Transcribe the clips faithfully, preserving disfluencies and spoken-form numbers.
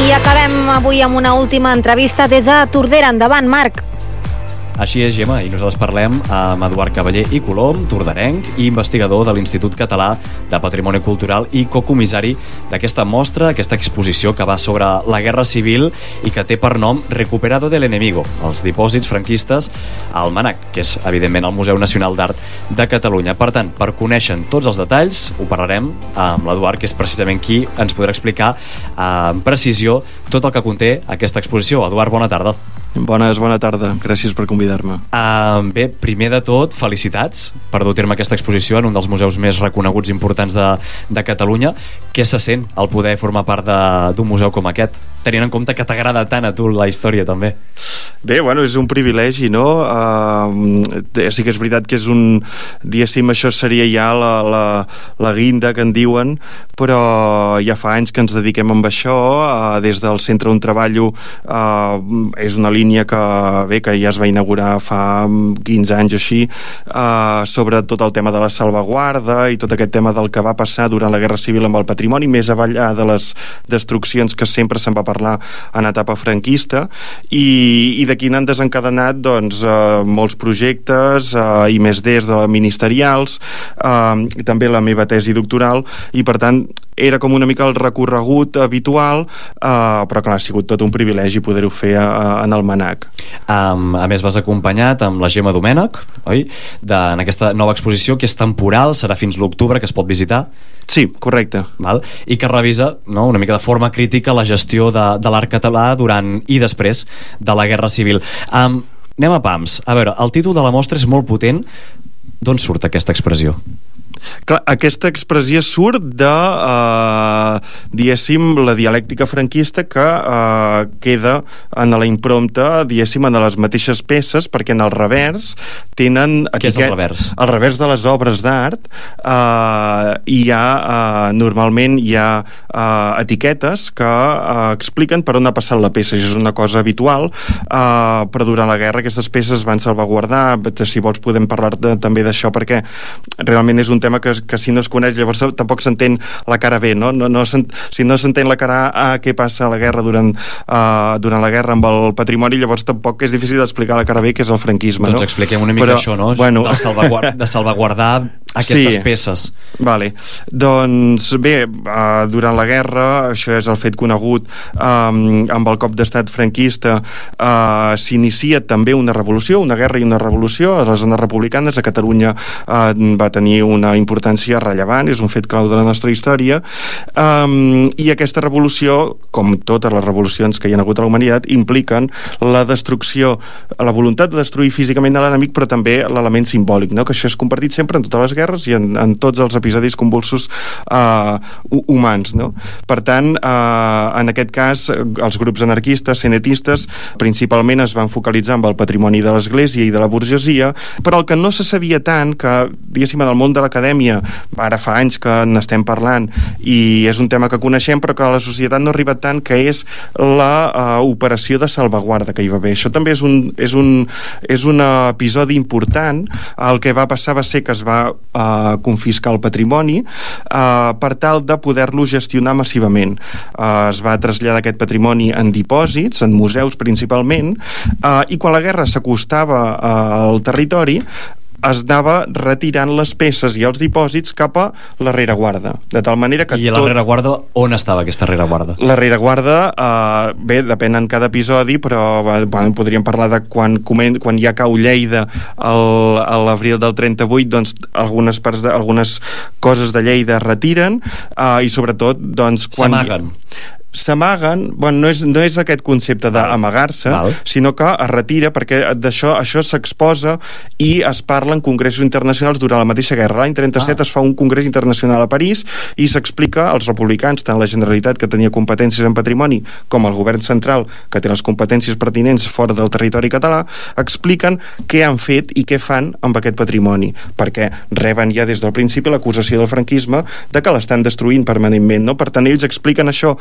I acabem avui amb una última entrevista des de Tordera. Endavant, Marc. Així és, Gemma, i nosaltres parlem amb Eduard Cavaller i Colom, torderenc i investigador de l'Institut Català de Patrimoni Cultural i cocomissari d'aquesta mostra, aquesta exposició que va sobre la Guerra Civil i que té per nom Recuperado del Enemigo, els dipòsits franquistes al Mnac, que és, evidentment, el Museu Nacional d'Art de Catalunya. Per tant, per conèixer tots els detalls, ho parlarem amb l'Eduard, que és precisament qui ens podrà explicar amb precisió tot el que conté aquesta exposició. Eduard, bona tarda. Bones, bona tarda. Gràcies per convidar-me. Uh, bé, primer de tot, felicitats per dur a terme aquesta exposició en un dels museus més reconeguts i importants de, de Catalunya. Què se sent al poder formar part d'un museu com aquest, tenint en compte que t'agrada tant a tu la història, també? Bé, bueno, és un privilegi, no? Uh, sí que és veritat que és un... Diguéssim, això seria ja la, la, la guinda que en diuen, però ja fa anys que ens dediquem amb això. Uh, des del centre on treballo uh, és una línia que, bé, que ja es va inaugurar fa quinze anys o així, uh, sobre tot el tema de la salvaguarda i tot aquest tema del que va passar durant la Guerra Civil amb el patrimoni, més avall de les destruccions que sempre se'n va parlar en etapa franquista, i, i d'aquí n'han desencadenat doncs, uh, molts projectes uh, i més des de ministerials, uh, i també la meva tesi doctoral, i per tant era com una mica el recorregut habitual, uh, però clar, ha sigut tot un privilegi poder-ho fer uh, en el Mnac. Um, a més, vas acompanyat amb la Gemma Domènech, oi? De, en aquesta nova exposició, que és temporal, serà fins l'octubre, que es pot visitar. Sí, correcte. Val? I que revisa, no?, una mica de forma crítica la gestió de, de l'art català durant i després de la Guerra Civil. Um, anem a pams. A veure, el títol de la mostra és molt potent. D'on surt aquesta expressió? Clar, aquesta expressió surt de, eh, diguéssim, la dialèctica franquista que eh, queda en la impremta, diguéssim, en les mateixes peces, perquè en el revers tenen... Què és el revers? El revers de les obres d'art eh, hi ha, eh, normalment hi ha eh, etiquetes que eh, expliquen per on ha passat la peça. Això és una cosa habitual, eh, però durant la guerra aquestes peces van salvaguardar. Si vols podem parlar de, també d'això, perquè realment és un tema que, que si no es coneix llavors tampoc s'entén la cara B, no? No, no si no s'entén la cara A, a què passa a la guerra durant, uh, durant la guerra amb el patrimoni, llavors tampoc és difícil d'explicar la cara B, que és el franquisme. Doncs no? expliquem una mica Però, això, no? Bueno... De, salvaguard, de salvaguardar aquestes sí. peces. Vale. Doncs bé, uh, durant la guerra, això és el fet conegut, um, amb el cop d'estat franquista uh, s'inicia també una revolució, una guerra i una revolució a les zones republicanes. A Catalunya uh, va tenir una importància rellevant, és un fet clau de la nostra història, um, i aquesta revolució, com totes les revolucions que hi ha hagut a la humanitat, impliquen la destrucció, la voluntat de destruir físicament a l'enemic, però també l'element simbòlic, no? Que això és compartit sempre en totes les guerres i en, en tots els episodis convulsos uh, humans, no? Per tant, uh, en aquest cas, els grups anarquistes, senetistes, principalment es van focalitzar amb el patrimoni de l'Església i de la burgesia, però el que no se sabia tant, que, diguéssim, en el món de l'acadèmia, ara fa anys que n'estem parlant i és un tema que coneixem però que a la societat no ha arribat tant, que és la uh, operació de salvaguarda que hi va haver. Això també és un, és un, és un episodi important. El que va passar va ser que es va uh, confiscar el patrimoni uh, per tal de poder-lo gestionar massivament. Uh, es va traslladar aquest patrimoni en dipòsits, en museus principalment, uh, i quan la guerra s'acostava uh, al territori es anava retirant les peces i els dipòsits cap a la rereguarda, de tal manera que... I a la tot... rereguarda, on estava aquesta rereguarda? La rereguarda, eh, bé, depèn en cada episodi, però bueno, podríem parlar de quan, quan ja cau Lleida el, a l'abril del trenta-vuit, doncs algunes, parts de, algunes coses de Lleida es retiren, eh, i sobretot doncs quan... S'amaguen. s'amaguen, bueno, no és, no és aquest concepte d'amagar-se, sinó que es retira perquè d'això això s'exposa i es parla en congressos internacionals durant la mateixa guerra. L'any trenta-set ah. es fa un congrés internacional a París i s'explica als republicans, tant la Generalitat, que tenia competències en patrimoni, com el govern central, que té les competències pertinents fora del territori català, expliquen què han fet i què fan amb aquest patrimoni, perquè reben ja des del principi l'acusació del franquisme de que l'estan destruint permanentment, no? Per tant, ells expliquen això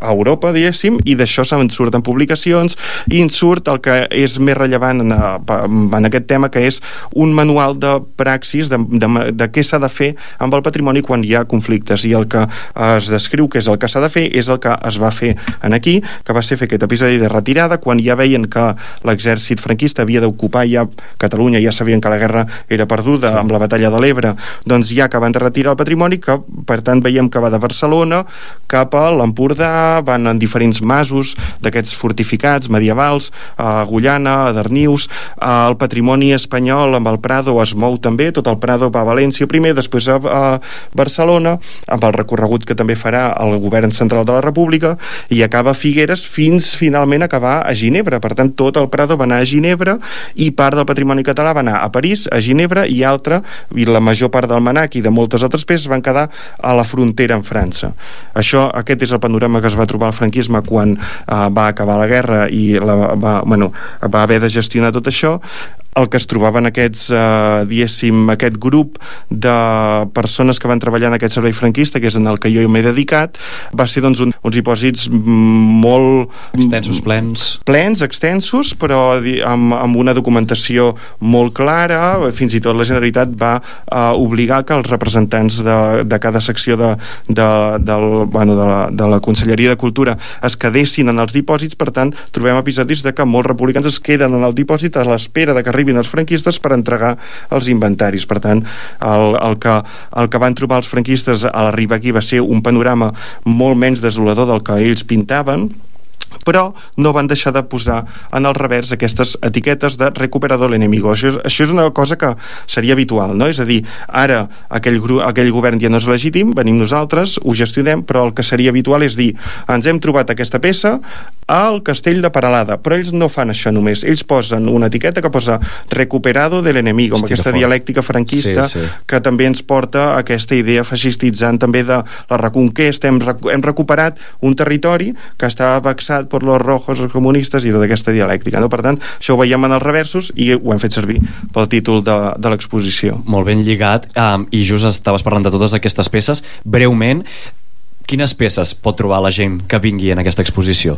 a Europa, diguéssim, i d'això se'n surten publicacions i en surt el que és més rellevant en, en aquest tema, que és un manual de praxis de, de, de què s'ha de fer amb el patrimoni quan hi ha conflictes, i el que es descriu que és el que s'ha de fer és el que es va fer en aquí, que va ser fer aquest episodi de retirada quan ja veien que l'exèrcit franquista havia d'ocupar ja Catalunya, ja sabien que la guerra era perduda, sí, amb la batalla de l'Ebre, doncs ja que van de retirar el patrimoni, que per tant veiem que va de Barcelona cap a l'Empordà, van en diferents masos d'aquests fortificats medievals, a Agullana, a Darnius, el patrimoni espanyol amb el Prado es mou també, tot el Prado va a València primer, després a, a Barcelona, amb el recorregut que també farà el govern central de la República, i acaba a Figueres fins finalment acabar a Ginebra. Per tant, tot el Prado va anar a Ginebra i part del patrimoni català va anar a París, a Ginebra, i altra, i la major part del Manac i de moltes altres peces van quedar a la frontera amb França. Això, aquest és el panorama que es va trobar el franquisme quan eh, va acabar la guerra i la, va, bueno, va haver de gestionar tot això. El que es trobaven aquests, eh, diguéssim, aquest grup de persones que van treballar en aquest servei franquista, que és en el que jo m'he dedicat, va ser doncs un, uns dipòsits molt... Extensos, plens. Plens, extensos, però amb, amb una documentació molt clara. Fins i tot la Generalitat va eh, obligar que els representants de, de cada secció de, de, del, bueno, de, la, de la Conselleria de Cultura es quedessin en els dipòsits. Per tant, trobem episodis de que molts republicans es queden en el dipòsit a l'espera de que arribin els franquistes per entregar els inventaris. Per tant, el, el, que, el que van trobar els franquistes a l'arribar aquí va ser un panorama molt menys desolador del que ells pintaven, però no van deixar de posar en el revers aquestes etiquetes de recuperador l'enemigo. Això, això és una cosa que seria habitual, no? És a dir, ara aquell, aquell govern ja no és legítim, venim nosaltres, ho gestionem, però el que seria habitual és dir, ens hem trobat aquesta peça al castell de Peralada, però ells no fan això només, ells posen una etiqueta que posa recuperado de l'enemigo, amb aquesta dialèctica franquista, sí, sí, que també ens porta a aquesta idea feixistitzant també de la reconquesta. Hem, hem recuperat un territori que estava vexat per los rojos, els comunistes, i tota aquesta dialèctica, no? Per tant, això ho veiem en els reversos i ho hem fet servir pel títol de, de l'exposició. Molt ben lligat, um, i just estaves parlant de totes aquestes peces. Breument, quines peces pot trobar la gent que vingui en aquesta exposició?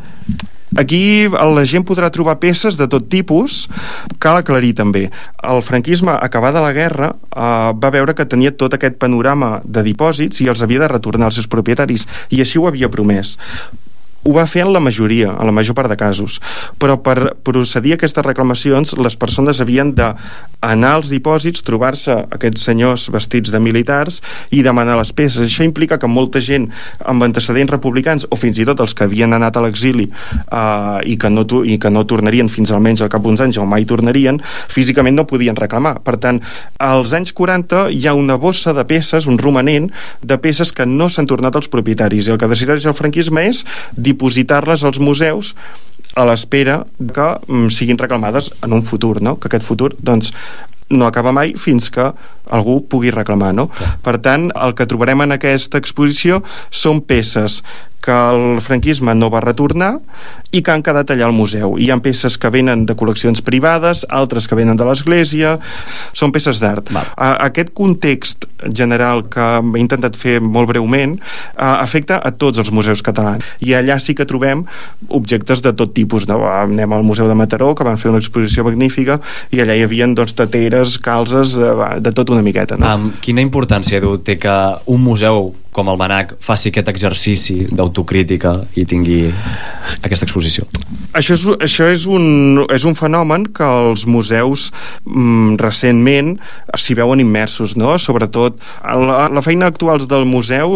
Aquí la gent podrà trobar peces de tot tipus. Cal aclarir també, el franquisme, acabada la guerra, eh, va veure que tenia tot aquest panorama de dipòsits i els havia de retornar als seus propietaris, i així ho havia promès. Ho va fer en la majoria, en la major part de casos, però per procedir a aquestes reclamacions les persones havien d'anar als dipòsits, trobar-se aquests senyors vestits de militars i demanar les peces. Això implica que molta gent amb antecedents republicans, o fins i tot els que havien anat a l'exili eh, i, que no, i que no tornarien fins almenys al cap d'uns anys o mai tornarien, físicament no podien reclamar. Per tant, als anys quaranta hi ha una bossa de peces, un romanent de peces que no s'han tornat als propietaris, i el que decideix el franquisme és dipositar-les als museus a l'espera que mm, siguin reclamades en un futur, no? Que aquest futur, doncs, no acaba mai fins que algú pugui reclamar, no? Per tant, el que trobarem en aquesta exposició són peces que el franquisme no va retornar i que han quedat allà al museu. Hi ha peces que venen de col·leccions privades, altres que venen de l'església, són peces d'art. Aquest context general que he intentat fer molt breument afecta a tots els museus catalans, i allà sí que trobem objectes de tot tipus, no? Anem al Museu de Mataró, que van fer una exposició magnífica, i allà hi havia doncs tateres, calzes, de tot una miqueta, no? Um, quina importància, Edu, té que un museu com el Manac faci aquest exercici d'autocrítica i tingui aquesta exposició? Això és, això és, un, és un fenomen que els museus mm, recentment s'hi veuen immersos, no? Sobretot la, la feina actual del museu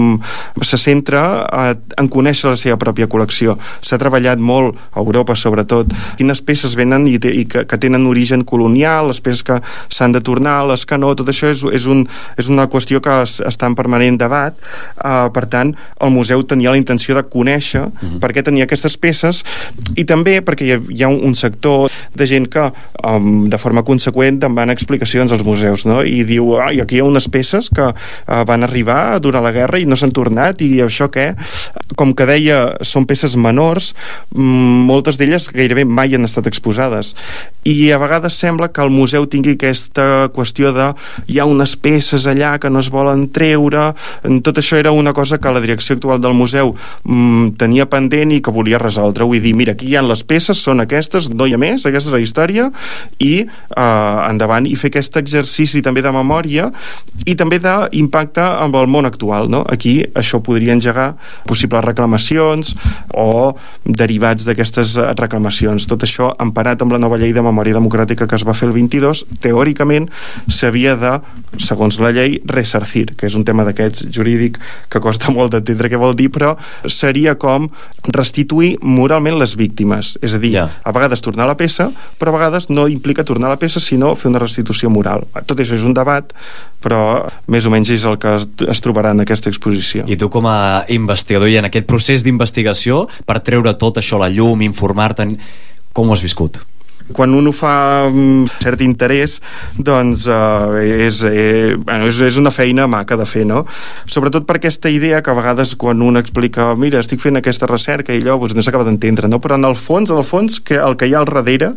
mm, se centra a, en conèixer la seva pròpia col·lecció. S'ha treballat molt a Europa, sobretot, quines peces venen i, te, i que, que tenen origen colonial, les peces que s'han de tornar, les que no, tot això és, és, un, és una qüestió que es, està en permanent debat. Uh, per tant, el museu tenia la intenció de conèixer mm-hmm. per què tenia aquestes peces, i també perquè hi ha, hi ha un sector de gent que um, de forma conseqüent demana explicacions als museus, no? I diu, ah, i aquí hi ha unes peces que uh, van arribar durant la guerra i no s'han tornat, i això què? Com que deia, són peces menors, moltes d'elles gairebé mai han estat exposades, i a vegades sembla que el museu tingui aquesta qüestió de hi ha unes peces allà que no es volen treure. Tot això era una cosa que la direcció actual del museu mm, tenia pendent i que volia resoldre. Vull dir, mira, aquí hi ha les peces, són aquestes, no hi ha més, aquesta és la història, i eh, endavant, i fer aquest exercici també de memòria i també d'impacte amb el món actual, no? Aquí això podria engegar possibles reclamacions o derivats d'aquestes reclamacions. Tot això emparat amb la nova llei de memòria democràtica que es va fer el vint-i-dos, teòricament s'havia de, segons la llei, ressarcir, que és un tema d'aquests jurídic que costa molt d'entendre què vol dir, però seria com restituir moralment les víctimes, és a dir, yeah. a vegades tornar la peça, però a vegades no implica tornar la peça, sinó fer una restitució moral. Tot això és un debat, però més o menys és el que es, es trobarà en aquesta exposició. I tu, com a investigador i en aquest procés d'investigació, per treure tot això a la llum, informar-te'n, com ho has viscut? Quan un ho fa amb cert interès, doncs eh, és, eh, bueno, és, és una feina maca de fer, no? Sobretot per aquesta idea que a vegades quan un explica, mira, estic fent aquesta recerca i allò, doncs no s'acaba d'entendre, no? Però en el fons, en el fons, que el que hi ha al darrere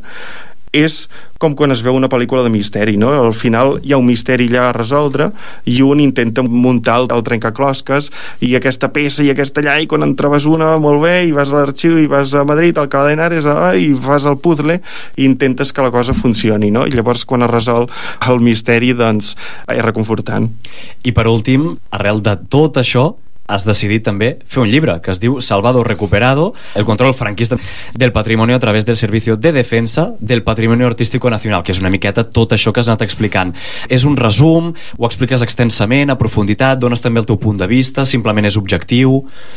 és com quan es veu una pel·lícula de misteri, no? Al final hi ha un misteri allà a resoldre i un intenta muntar el, el trencaclosques i aquesta peça i aquesta allà, i quan en trobes una molt bé i vas a l'arxiu i vas a Madrid, al Alcalá de Henares, i fas el puzzle i intentes que la cosa funcioni, no? I llavors quan es resol el misteri, doncs és reconfortant. I per últim, arrel de tot això, has decidit també fer un llibre que es diu Salvado Recuperado, el control franquista del patrimonio a través del Servicio de Defensa del Patrimonio Artístico Nacional, que és una miqueta tot això que has anat explicant. És un resum, ho expliques extensament, a profunditat, dones també el teu punt de vista, simplement és objectiu?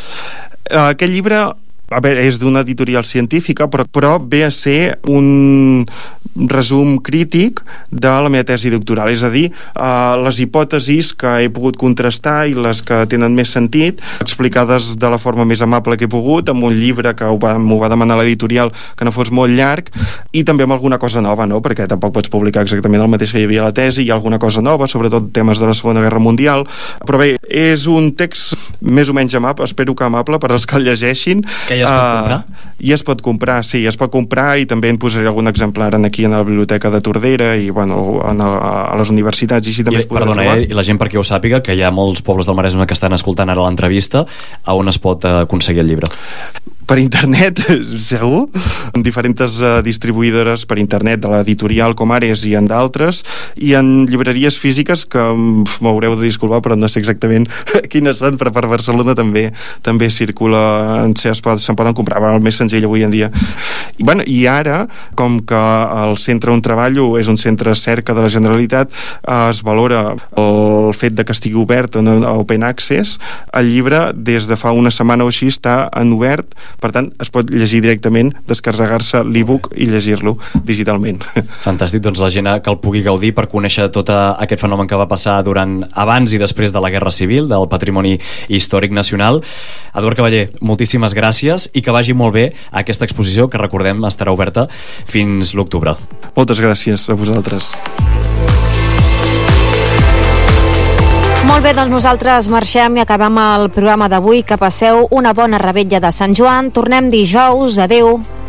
Aquest llibre, a veure, és d'una editorial científica, però, però ve a ser un resum crític de la meva tesi doctoral, és a dir, eh, les hipòtesis que he pogut contrastar i les que tenen més sentit, explicades de la forma més amable que he pogut, amb un llibre que m'ho va, va demanar l'editorial que no fos molt llarg, i també amb alguna cosa nova, no? Perquè tampoc pots publicar exactament el mateix que hi havia a la tesi, hi ha alguna cosa nova, sobretot temes de la Segona Guerra Mundial, però bé, és un text més o menys amable, espero que amable per als que el llegeixin. Que ja es pot comprar? Uh, I es pot comprar, sí, es pot comprar, i també en posaré algun exemplar aquí a la biblioteca de Tordera i bueno, a, a les universitats, i així també I, es podrà perdona, trobar. Eh, I la gent perquè ho sàpiga, que hi ha molts pobles del Maresme que estan escoltant ara l'entrevista, a on es pot uh, aconseguir el llibre? Per internet, segur, en diferents uh, distribuïdores per internet de l'editorial com Ares i en d'altres, i en llibreries físiques que m'haureu de disculpar, però no sé exactament quines són, però per Barcelona també també circula, se'n poden comprar, el més senzill avui en dia. I, bueno, i ara, com que el centre on treballo és un centre cerca de la Generalitat, uh, es valora el fet de que estigui obert en Open Access, el llibre des de fa una setmana o així està en obert. Per tant, es pot llegir directament, descarregar-se l'e-book i llegir-lo digitalment. Fantàstic, doncs la gent que el pugui gaudir per conèixer tot aquest fenomen que va passar durant abans i després de la Guerra Civil, del patrimoni històric nacional. Eduard Cavaller, moltíssimes gràcies i que vagi molt bé aquesta exposició, que recordem estarà oberta fins l'octubre. Moltes gràcies a vosaltres. Molt bé, doncs nosaltres marxem i acabem el programa d'avui. Que passeu una bona revetlla de Sant Joan. Tornem dijous. Adeu.